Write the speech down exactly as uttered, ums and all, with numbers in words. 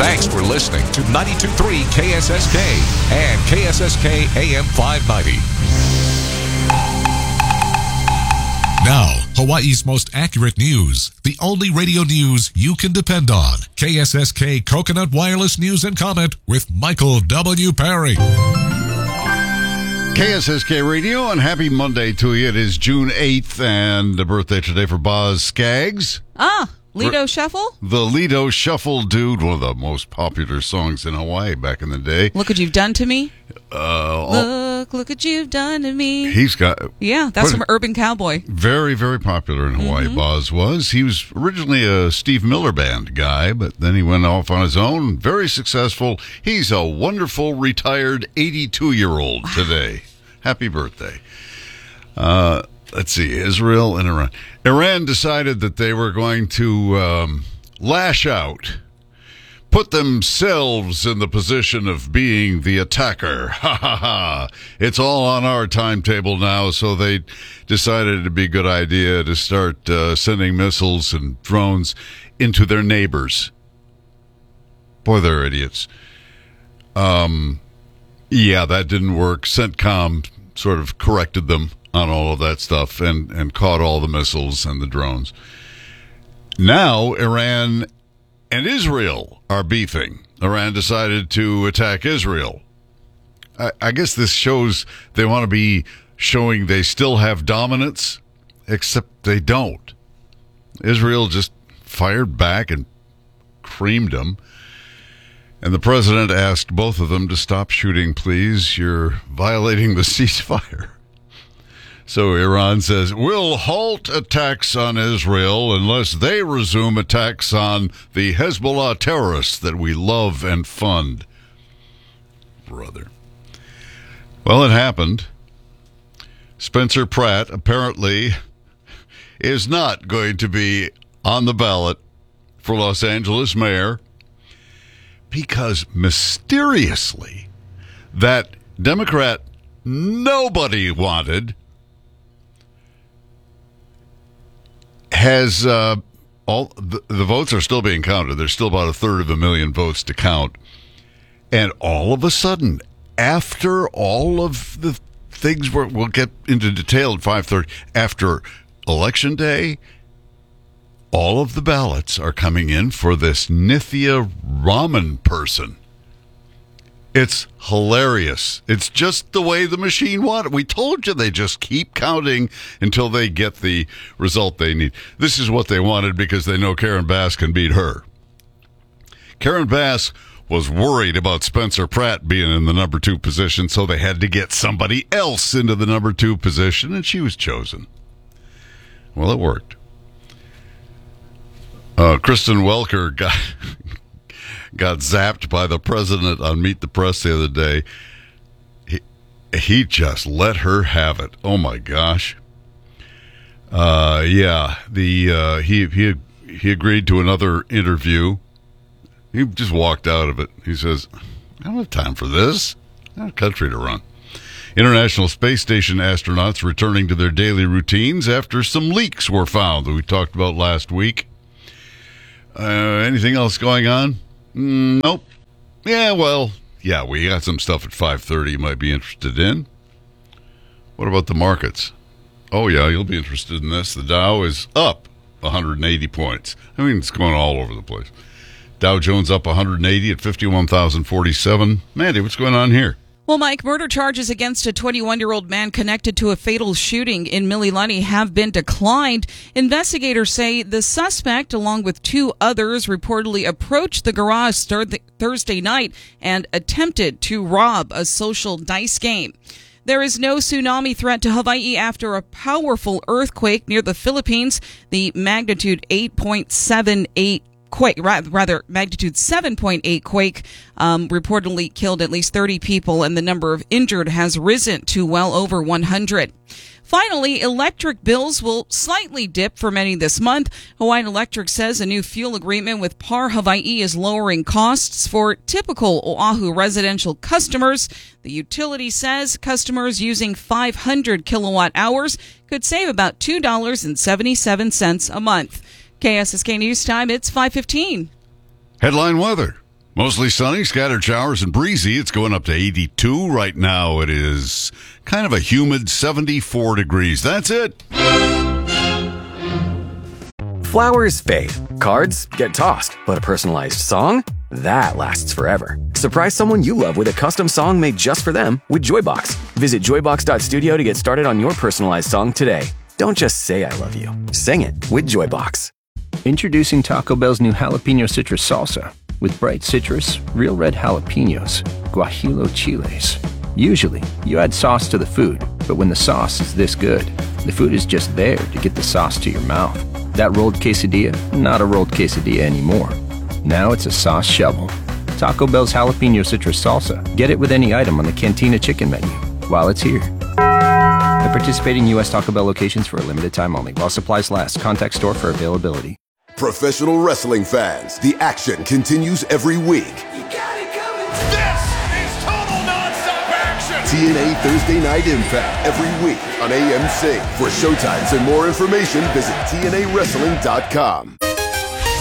Thanks for listening to ninety-two point three K S S K and K S S K A M five ninety. Now, Hawaii's most accurate news. The only radio news you can depend on. K S S K Coconut Wireless News and Comment with Michael W. Perry. K S S K Radio, and happy Monday to you. It is June eighth, and a birthday today for Boz Scaggs. Ah, Lido Shuffle? The Lido Shuffle dude, one of the most popular songs in Hawaii back in the day. Look what you've done to me. Uh, look, look what you've done to me. He's got... Yeah, that's from Urban Cowboy. Very, very popular in Hawaii, mm-hmm. Boz was. He was originally a Steve Miller Band guy, but then he went off on his own. Very successful. He's a wonderful, retired eighty-two-year-old wow. today. Happy birthday. Uh... Let's see, Israel and Iran. Iran decided that they were going to um, lash out, put themselves in the position of being the attacker. Ha ha ha. It's all on our timetable now, so they decided it'd be a good idea to start uh, sending missiles and drones into their neighbors. Boy, they're idiots. Um, yeah, that didn't work. CENTCOM sort of corrected them on all of that stuff and, and caught all the missiles and the drones. Now, Iran and Israel are beefing. Iran decided to attack Israel. I, I guess this shows they want to be showing they still have dominance, except they don't. Israel just fired back and creamed them. And the president asked both of them to stop shooting, please. You're violating the ceasefire. So Iran says, we'll halt attacks on Israel unless they resume attacks on the Hezbollah terrorists that we love and fund. Brother. Well, it happened. Spencer Pratt apparently is not going to be on the ballot for Los Angeles mayor because mysteriously that Democrat nobody wanted has uh, all the, the votes are still being counted. There's still about a third of a million votes to count. And all of a sudden, after all of the things we're, we'll get into detail at five thirty, after Election Day, all of the ballots are coming in for this Nithya Raman person. It's hilarious. It's just the way the machine wanted. We told you they just keep counting until they get the result they need. This is what they wanted because they know Karen Bass can beat her. Karen Bass was worried about Spencer Pratt being in the number two position, so they had to get somebody else into the number two position, and she was chosen. Well, it worked. Uh, Kristen Welker got... got zapped by the president on Meet the Press the other day. He, he just let her have it. Oh, my gosh. Uh, yeah, the uh, he he he agreed to another interview. He just walked out of it. He says, I don't have time for this. I have a country to run. International Space Station astronauts returning to their daily routines after some leaks were found that we talked about last week. Uh, anything else going on? Mm, nope. Yeah, well, yeah, we got some stuff at five thirty you might be interested in. What about the markets? Oh, yeah, you'll be interested in this. The Dow is up one hundred eighty points. I mean, it's going all over the place. Dow Jones up one hundred eighty at fifty-one thousand forty-seven. Mandy, what's going on here? Well, Mike, murder charges against a twenty-one-year-old man connected to a fatal shooting in Mililani have been declined. Investigators say the suspect, along with two others, reportedly approached the garage Thursday night and attempted to rob a social dice game. There is no tsunami threat to Hawaii after a powerful earthquake near the Philippines. The magnitude eight point seven eight quake, rather magnitude seven point eight quake um, reportedly killed at least thirty people, and the number of injured has risen to well over one hundred. Finally, electric bills will slightly dip for many this month. Hawaiian Electric says a new fuel agreement with Par Hawaii is lowering costs for typical Oahu residential customers. The utility says customers using five hundred kilowatt hours could save about two dollars and seventy-seven cents a month. K S S K News Time, it's five fifteen. Headline weather. Mostly sunny, scattered showers and breezy. It's going up to eighty-two. Right now it is kind of a humid seventy-four degrees. That's it. Flowers fade. Cards get tossed. But a personalized song? That lasts forever. Surprise someone you love with a custom song made just for them with Joybox. Visit joybox dot studio to get started on your personalized song today. Don't just say I love you. Sing it with Joybox. Introducing Taco Bell's new jalapeno citrus salsa. With bright citrus, real red jalapenos, guajillo chiles. Usually, you add sauce to the food, but when the sauce is this good, the food is just there to get the sauce to your mouth. That rolled quesadilla, not a rolled quesadilla anymore. Now it's a sauce shovel. Taco Bell's jalapeno citrus salsa. Get it with any item on the Cantina chicken menu while it's here. At participating U S Taco Bell locations for a limited time only. While supplies last. Contact store for availability. Professional wrestling fans, the action continues every week. You got it coming. This is total nonstop action. T N A Thursday Night Impact every week on A M C. For showtimes and more information, visit T N A wrestling dot com.